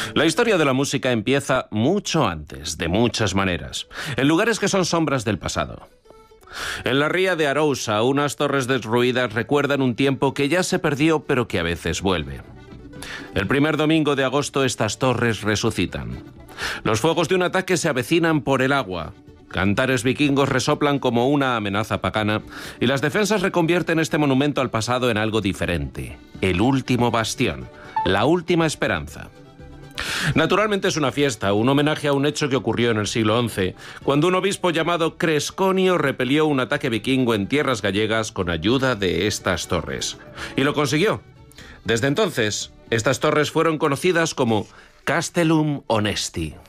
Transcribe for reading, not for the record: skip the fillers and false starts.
La historia de la música empieza mucho antes, de muchas maneras, en lugares que son sombras del pasado. En la ría de Arousa, unas torres derruidas recuerdan un tiempo que ya se perdió, pero que a veces vuelve. El primer domingo de agosto estas torres resucitan. Los fuegos de un ataque se avecinan por el agua. Cantares vikingos resoplan como una amenaza pagana y las defensas reconvierten este monumento al pasado en algo diferente. El último bastión, la última esperanza. Naturalmente es una fiesta, un homenaje a un hecho que ocurrió en el siglo XI, cuando un obispo llamado Cresconio repelió un ataque vikingo en tierras gallegas con ayuda de estas torres. Y lo consiguió. Desde entonces, estas torres fueron conocidas como Castellum Honesti.